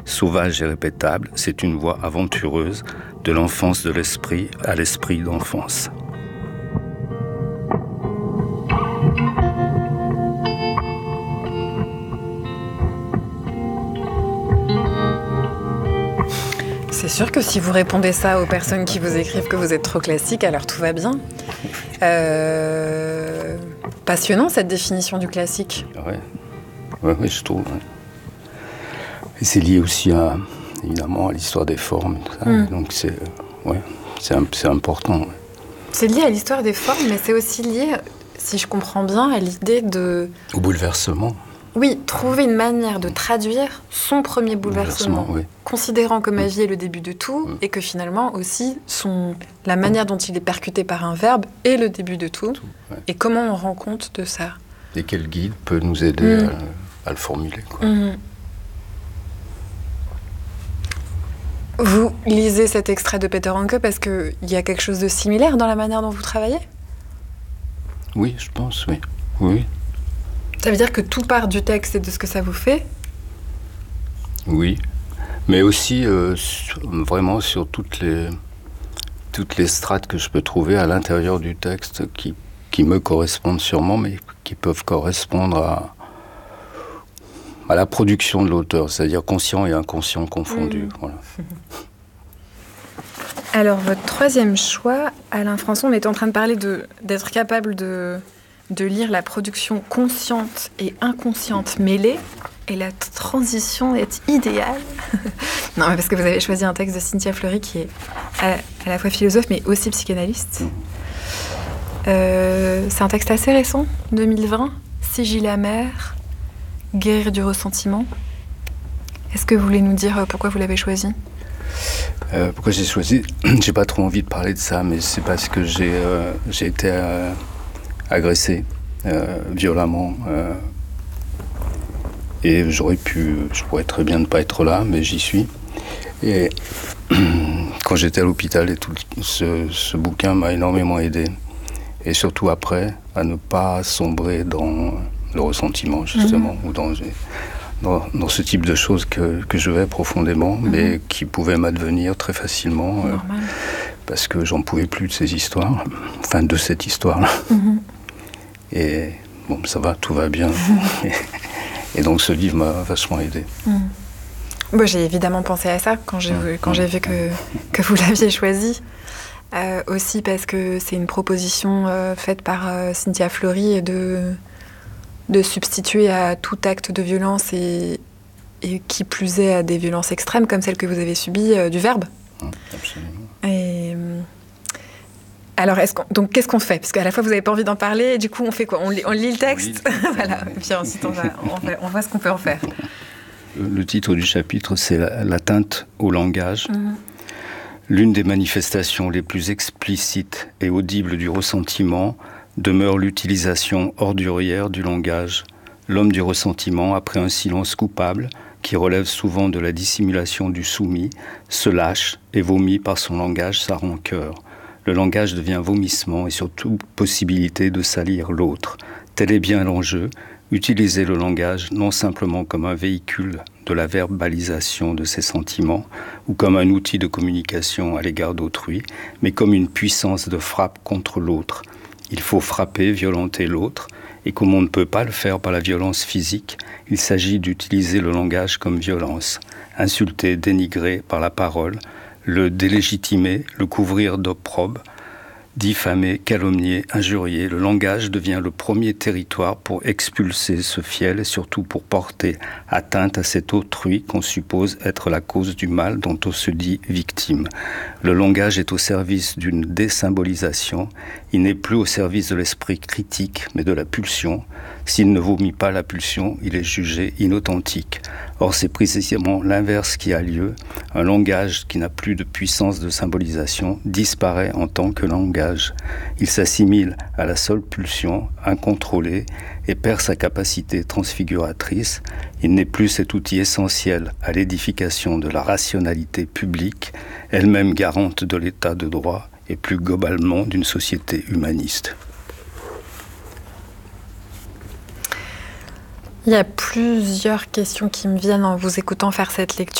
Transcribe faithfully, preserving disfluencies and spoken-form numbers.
sauvage et répétable, c'est une voie aventureuse de l'enfance de l'esprit à l'esprit d'enfance. C'est sûr que si vous répondez ça aux personnes qui vous écrivent que vous êtes trop classique, alors tout va bien. Euh... Passionnant cette définition du classique. Ouais, ouais, ouais je trouve. Ouais. Et c'est lié aussi à, évidemment, à l'histoire des formes. Tout ça. Mm. Donc c'est, ouais, c'est, c'est important. Ouais. C'est lié à l'histoire des formes, mais c'est aussi lié, si je comprends bien, à l'idée de... Au bouleversement. Oui, trouver une manière de traduire son premier bouleversement, bouleversement oui. considérant que ma vie est le début de tout, mmh. et que finalement aussi son, la manière dont il est percuté par un verbe est le début de tout, tout ouais. et comment on rend compte de ça. Et quel guide peut nous aider mmh. à, à le formuler, quoi. Mmh. Vous lisez cet extrait de Peter Hanke parce qu'il y a quelque chose de similaire dans la manière dont vous travaillez ? Oui, je pense, oui. oui. Ça veut dire que tout part du texte et de ce que ça vous fait ? Oui, mais aussi euh, sur, vraiment sur toutes les, toutes les strates que je peux trouver à l'intérieur du texte qui, qui me correspondent sûrement, mais qui peuvent correspondre à, à la production de l'auteur, c'est-à-dire conscient et inconscient confondus. Mmh. Voilà. Alors, votre troisième choix, Alain Françon, on était en train de parler de, d'être capable de... de lire la production consciente et inconsciente mêlée, et la transition est idéale. Non, mais parce que vous avez choisi un texte de Cynthia Fleury qui est à, à la fois philosophe, mais aussi psychanalyste. Euh, c'est un texte assez récent, deux mille vingt, Sigil amer, guérir du ressentiment. Est-ce que vous voulez nous dire pourquoi vous l'avez choisi ? euh, Pourquoi j'ai choisi ? J'ai pas trop envie de parler de ça, mais c'est parce que j'ai, euh, j'ai été... Euh, agressé euh, violemment euh, et j'aurais pu, je pourrais très bien ne pas être là, mais j'y suis. Et quand j'étais à l'hôpital, et tout ce, ce bouquin m'a énormément aidé, et surtout après à ne pas sombrer dans le ressentiment justement, mmh. ou dans, dans, dans ce type de choses que, que je vais profondément, mmh. mais qui pouvaient m'advenir très facilement euh, parce que j'en pouvais plus de ces histoires, enfin de cette histoire-là. Mmh. Et bon, ça va, tout va bien. Et donc ce livre m'a vachement aidé. Mmh. Bon, j'ai évidemment pensé à ça quand j'ai, mmh. quand j'ai vu que, que vous l'aviez choisi. Euh, aussi parce que c'est une proposition euh, faite par euh, Cynthia Fleury de, de substituer à tout acte de violence et, et qui plus est à des violences extrêmes comme celles que vous avez subies, euh, du verbe. Mmh, absolument. Et... Alors, est-ce qu'on, donc, qu'est-ce qu'on fait ? Parce qu'à la fois, vous n'avez pas envie d'en parler, et du coup, on fait quoi ? On lit, on lit le texte, voilà. Et puis ensuite, on, va, on, va, on voit ce qu'on peut en faire. Le titre du chapitre, c'est « L'atteinte au langage mmh. ». L'une des manifestations les plus explicites et audibles du ressentiment demeure l'utilisation ordurière du langage. L'homme du ressentiment, après un silence coupable, qui relève souvent de la dissimulation du soumis, se lâche et vomit par son langage sa rancœur. Le langage devient vomissement et surtout possibilité de salir l'autre. Tel est bien l'enjeu, utiliser le langage non simplement comme un véhicule de la verbalisation de ses sentiments ou comme un outil de communication à l'égard d'autrui, mais comme une puissance de frappe contre l'autre. Il faut frapper, violenter l'autre, et comme on ne peut pas le faire par la violence physique, il s'agit d'utiliser le langage comme violence, insulter, dénigrer par la parole, le délégitimer, le couvrir d'opprobre, diffamer, calomnier, injurier. Le langage devient le premier territoire pour expulser ce fiel et surtout pour porter atteinte à cet autrui qu'on suppose être la cause du mal dont on se dit victime. Le langage est au service d'une désymbolisation. Il n'est plus au service de l'esprit critique, mais de la pulsion. S'il ne vomit pas la pulsion, il est jugé inauthentique. Or, c'est précisément l'inverse qui a lieu. Un langage qui n'a plus de puissance de symbolisation disparaît en tant que langage. Il s'assimile à la seule pulsion, incontrôlée, et perd sa capacité transfiguratrice. Il n'est plus cet outil essentiel à l'édification de la rationalité publique, elle-même garante de l'état de droit et plus globalement d'une société humaniste. Il y a plusieurs questions qui me viennent en vous écoutant faire cette lecture.